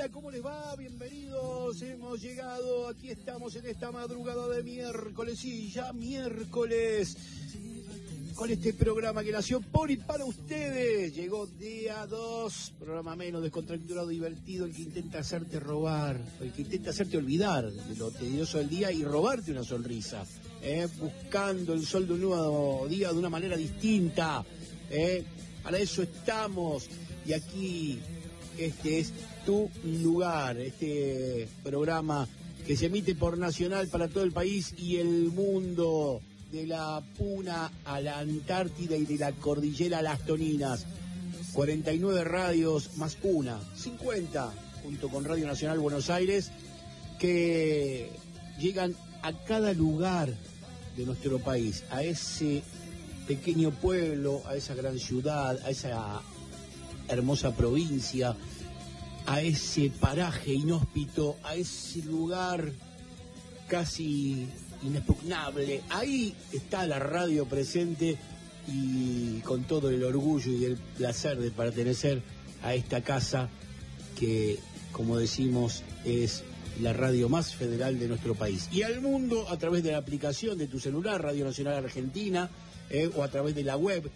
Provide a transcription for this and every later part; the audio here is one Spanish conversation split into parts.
Hola, ¿cómo les va? Bienvenidos, hemos llegado, aquí estamos en esta madrugada de miércoles, sí, ya miércoles, con este programa que nació por y para ustedes. Llegó día 2, programa menos descontracturado, divertido, el que intenta hacerte robar, el que intenta hacerte olvidar de lo tedioso del día y robarte una sonrisa, buscando el sol de un nuevo día de una manera distinta, para eso estamos, y aquí este es tu lugar, este programa que se emite por Nacional para todo el país y el mundo, de la Puna a la Antártida y de la Cordillera a las Toninas. 49 radios más una, 50, junto con Radio Nacional Buenos Aires, que llegan a cada lugar de nuestro país, a ese pequeño pueblo, a esa gran ciudad, a esa hermosa provincia, a ese paraje inhóspito, a ese lugar casi inexpugnable. Ahí está la radio presente y con todo el orgullo y el placer de pertenecer a esta casa que, como decimos, es la radio más federal de nuestro país. Y al mundo a través de la aplicación de tu celular, Radio Nacional Argentina, o a través de la web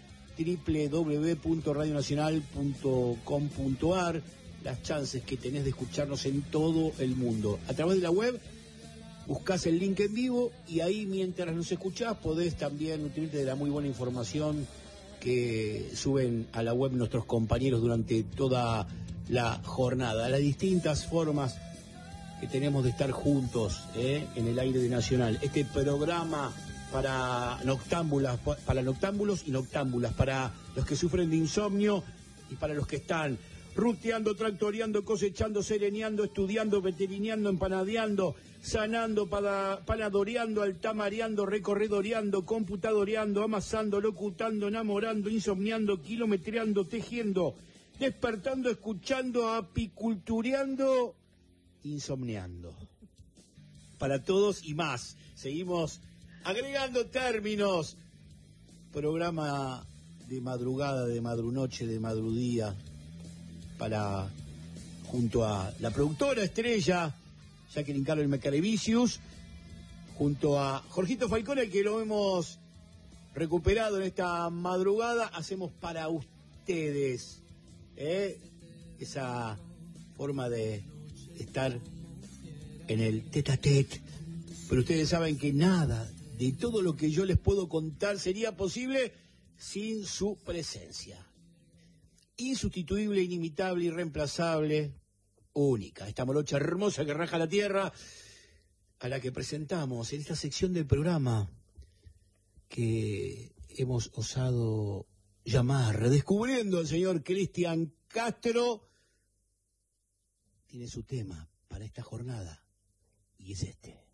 www.radionacional.com.ar, las chances que tenés de escucharnos en todo el mundo. A través de la web buscás el link en vivo y ahí, mientras nos escuchás, podés también nutrirte de la muy buena información que suben a la web nuestros compañeros durante toda la jornada. Las distintas formas que tenemos de estar juntos en el aire de Nacional. Este programa para noctámbulos y noctámbulas, para los que sufren de insomnio y para los que están ruteando, tractoreando, cosechando, sereneando, estudiando, veterineando, empanadeando, sanando, panadoreando, altamareando, recorredoreando, computadoreando, amasando, locutando, enamorando, insomniando, kilometreando, tejiendo, despertando, escuchando, apicultureando, insomneando. Para todos y más. Seguimos agregando términos. Programa de madrugada, de madrunoche, de madrudía, para, junto a la productora estrella Jacqueline Carol Mecarevicius, junto a Jorgito Falcone, que lo hemos recuperado en esta madrugada, hacemos para ustedes esa forma de estar en el tete-a-tete. Pero ustedes saben que nada de todo lo que yo les puedo contar sería posible sin su presencia. Insustituible, inimitable, irreemplazable, única. Esta morocha hermosa que raja la tierra, a la que presentamos en esta sección del programa que hemos osado llamar Redescubriendo al señor Cristian Castro. Tiene su tema para esta jornada y es este.